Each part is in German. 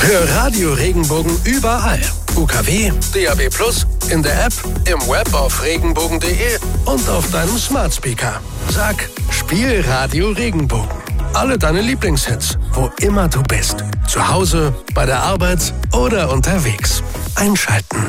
Hör Radio Regenbogen überall. UKW, DAB+, in der App, im Web auf regenbogen.de und auf deinem Smart Speaker. Sag, spiel Radio Regenbogen. Alle deine Lieblingshits, wo immer du bist. Zu Hause, bei der Arbeit oder unterwegs. Einschalten.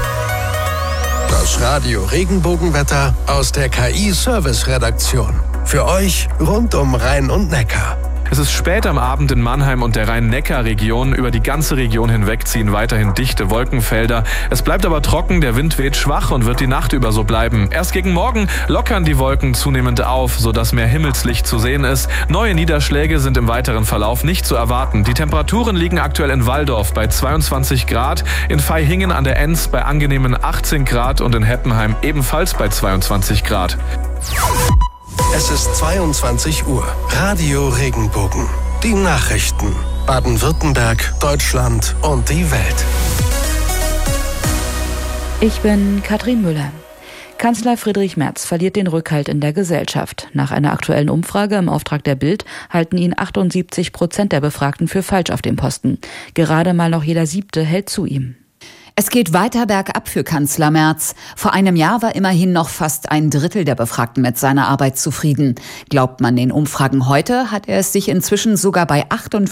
Das Radio Regenbogenwetter aus der KI-Service-Redaktion. Für euch rund um Rhein und Neckar. Es ist spät am Abend in Mannheim und der Rhein-Neckar-Region. Über die ganze Region hinweg ziehen weiterhin dichte Wolkenfelder. Es bleibt aber trocken, der Wind weht schwach und wird die Nacht über so bleiben. Erst gegen Morgen lockern die Wolken zunehmend auf, sodass mehr Himmelslicht zu sehen ist. Neue Niederschläge sind im weiteren Verlauf nicht zu erwarten. Die Temperaturen liegen aktuell in Walldorf bei 22 Grad, in Vaihingen an der Enz bei angenehmen 18 Grad und in Heppenheim ebenfalls bei 22 Grad. Es ist 22 Uhr. Radio Regenbogen. Die Nachrichten. Baden-Württemberg, Deutschland und die Welt. Ich bin Katrin Müller. Kanzler Friedrich Merz verliert den Rückhalt in der Gesellschaft. Nach einer aktuellen Umfrage im Auftrag der Bild halten ihn 78% der Befragten für falsch auf dem Posten. Gerade mal noch jeder Siebte hält zu ihm. Es geht weiter bergab für Kanzler Merz. Vor einem Jahr war immerhin noch fast ein Drittel der Befragten mit seiner Arbeit zufrieden. Glaubt man den Umfragen heute, hat er es sich inzwischen sogar bei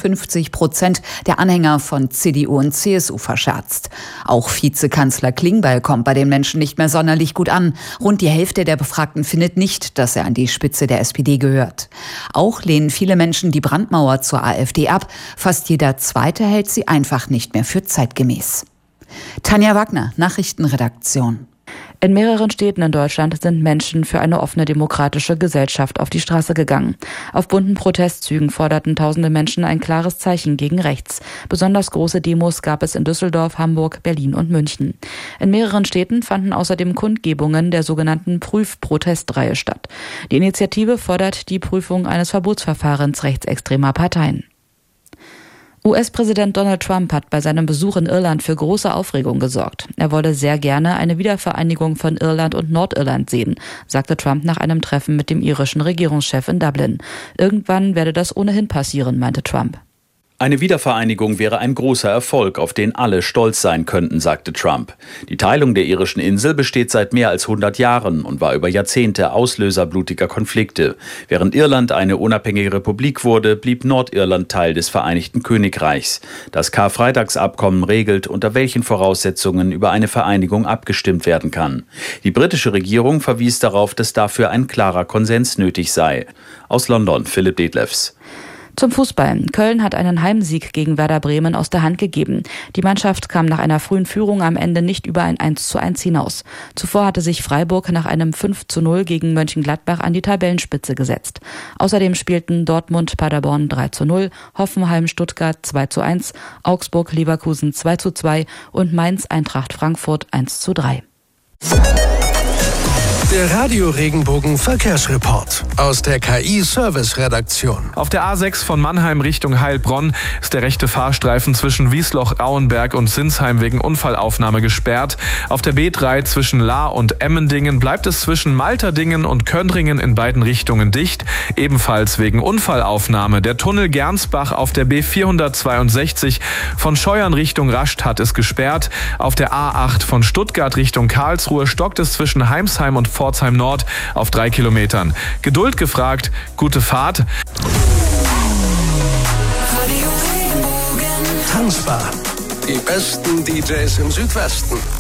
58% der Anhänger von CDU und CSU verscherzt. Auch Vizekanzler Klingbeil kommt bei den Menschen nicht mehr sonderlich gut an. Rund die Hälfte der Befragten findet nicht, dass er an die Spitze der SPD gehört. Auch lehnen viele Menschen die Brandmauer zur AfD ab. Fast jeder Zweite hält sie einfach nicht mehr für zeitgemäß. Tanja Wagner, Nachrichtenredaktion. In mehreren Städten in Deutschland sind Menschen für eine offene demokratische Gesellschaft auf die Straße gegangen. Auf bunten Protestzügen forderten tausende Menschen ein klares Zeichen gegen rechts. Besonders große Demos gab es in Düsseldorf, Hamburg, Berlin und München. In mehreren Städten fanden außerdem Kundgebungen der sogenannten Prüf-Protestreihe statt. Die Initiative fordert die Prüfung eines Verbotsverfahrens rechtsextremer Parteien. US-Präsident Donald Trump hat bei seinem Besuch in Irland für große Aufregung gesorgt. Er wolle sehr gerne eine Wiedervereinigung von Irland und Nordirland sehen, sagte Trump nach einem Treffen mit dem irischen Regierungschef in Dublin. Irgendwann werde das ohnehin passieren, meinte Trump. Eine Wiedervereinigung wäre ein großer Erfolg, auf den alle stolz sein könnten, sagte Trump. Die Teilung der irischen Insel besteht seit mehr als 100 Jahren und war über Jahrzehnte Auslöser blutiger Konflikte. Während Irland eine unabhängige Republik wurde, blieb Nordirland Teil des Vereinigten Königreichs. Das Karfreitagsabkommen regelt, unter welchen Voraussetzungen über eine Vereinigung abgestimmt werden kann. Die britische Regierung verwies darauf, dass dafür ein klarer Konsens nötig sei. Aus London, Philipp Detlefs. Zum Fußball. Köln hat einen Heimsieg gegen Werder Bremen aus der Hand gegeben. Die Mannschaft kam nach einer frühen Führung am Ende nicht über ein 1:1 hinaus. Zuvor hatte sich Freiburg nach einem 5:0 gegen Mönchengladbach an die Tabellenspitze gesetzt. Außerdem spielten Dortmund Paderborn 3:0, Hoffenheim Stuttgart 2:1, Augsburg Leverkusen 2:2 und Mainz Eintracht Frankfurt 1:3. Der Radio Regenbogen Verkehrsreport aus der KI-Service-Redaktion. Auf der A6 von Mannheim Richtung Heilbronn ist der rechte Fahrstreifen zwischen Wiesloch-Auenberg und Sinsheim wegen Unfallaufnahme gesperrt. Auf der B3 zwischen Lahr und Emmendingen bleibt es zwischen Malterdingen und Köndringen in beiden Richtungen dicht. Ebenfalls wegen Unfallaufnahme. Der Tunnel Gernsbach auf der B462 von Scheuern Richtung Rastatt ist gesperrt. Auf der A8 von Stuttgart Richtung Karlsruhe stockt es zwischen Heimsheim und Pforzheim Nord auf 3 Kilometern. Geduld gefragt, gute Fahrt. Tanzbar. Die besten DJs im Südwesten.